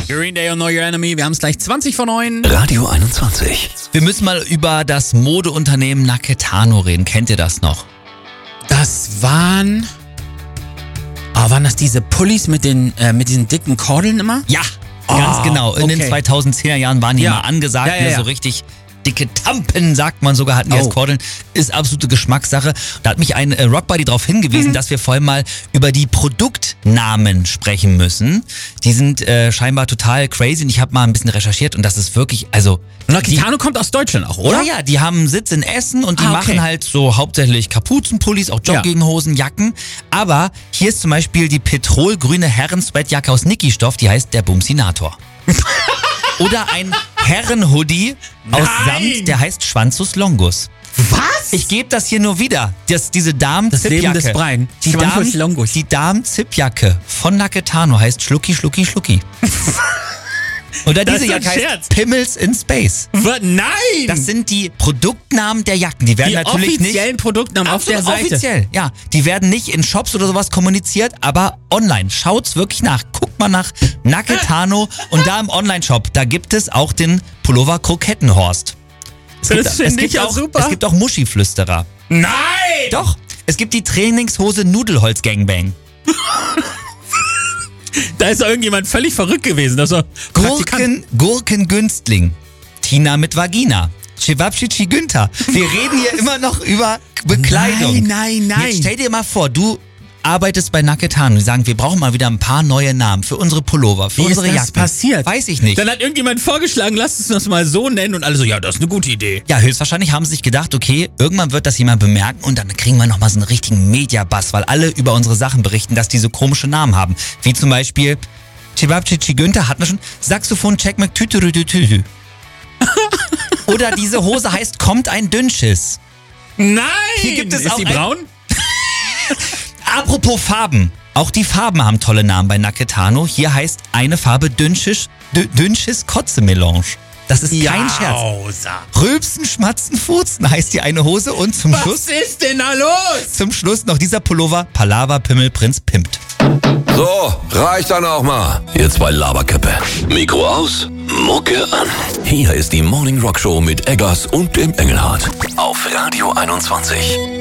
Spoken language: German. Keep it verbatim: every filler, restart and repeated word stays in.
Green Day und Know Your Enemy. Wir haben es gleich zwanzig vor neun. Radio einundzwanzig. Wir müssen mal über das Modeunternehmen Naketano reden. Kennt ihr das noch? Das waren... Oh, waren das diese Pullis mit den äh, mit diesen dicken Kordeln immer? Ja, ganz Oh, genau. In okay. den zweitausendzehner Jahren waren die Ja. mal angesagt, Ja, ja, ne, ja. so richtig dicke Tampen, sagt man sogar, hatten die Oh. als Kordeln. Ist absolute Geschmackssache. Da hat mich ein äh, Rockbuddy darauf hingewiesen, Mhm. dass wir vorhin mal über die Produktnamen sprechen müssen. Die sind äh, scheinbar total crazy und ich habe mal ein bisschen recherchiert und das ist wirklich, also... Naketano kommt aus Deutschland auch, oder? Ja, ja, die haben einen Sitz in Essen und die Ah, okay. machen halt so hauptsächlich Kapuzenpullis, auch Jogginghosen, Jacken. Aber hier ist zum Beispiel die petrolgrüne Herren-Sweatjacke aus Niki-Stoff, die heißt der Bumsinator. Oder ein Herren-Hoodie aus Nein! Samt, der heißt Schwanzus Longus. Was? Ich gebe das hier nur wieder. Das, diese Damen-Zipjacke. Leben des Brein. Die Schwanzus Damen- Longus. die Damen-Zipjacke von Naketano heißt Schlucki, Schlucki, Schlucki. Oder Das diese ist ein Jacke heißt Scherz. Pimmels in Space. Was? Nein! Das sind die Produktnamen der Jacken. Die werden die natürlich nicht... offiziellen Produktnamen auf der Absolut Seite. offiziell, ja. Die werden nicht in Shops oder sowas kommuniziert, aber online. Schaut's wirklich nach. Guckt mal nach Naketano und da im Online-Shop, da gibt es auch den Pullover Krokettenhorst. Es Das gibt, finde es ich gibt ja auch, super. Es gibt auch Muschiflüsterer. Nein! Doch, es gibt die Trainingshose Nudelholz Gangbang. Da ist irgendjemand völlig verrückt gewesen. Das war Gurken, Gurkengünstling. Tina mit Vagina. Cevapcici Günther. Wir reden hier immer noch über Bekleidung. Nein, nein, nein. Jetzt stell dir mal vor, du arbeitest bei Naketano. Die sagen, wir brauchen mal wieder ein paar neue Namen für unsere Pullover, für Wie ist unsere das Jacken. passiert? Weiß ich nicht. Dann hat irgendjemand vorgeschlagen, lasst uns das mal so nennen und alle so, ja, das ist eine gute Idee. Ja, höchstwahrscheinlich haben sie sich gedacht, okay, irgendwann wird das jemand bemerken und dann kriegen wir nochmal so einen richtigen Media-Buzz, weil alle über unsere Sachen berichten, dass die so komische Namen haben. Wie zum Beispiel Cevapcici Günther hatten wir schon. Saxophon Check McTütürütütü. Oder diese Hose heißt Kommt ein Dünnschiss. Nein! Hier gibt es ist auch die ein- braun? Apropos Farben. Auch die Farben haben tolle Namen bei Naketano. Hier heißt eine Farbe Dünnschiss, Dü- Dünnschiss Kotze-Melange. Das ist kein Scherz. Jausa. Rülpsen, Schmatzen, Furzen heißt die eine Hose und zum Was Schluss, ist denn da los? zum Schluss noch dieser Pullover Palaver Pimmel Prinz pimpt. So, reicht dann auch mal. Jetzt bei Laberköppe. Mikro aus, Mucke an. Hier ist die Morning Rock Show mit Eggers und dem Engelhardt. Auf Radio einundzwanzig.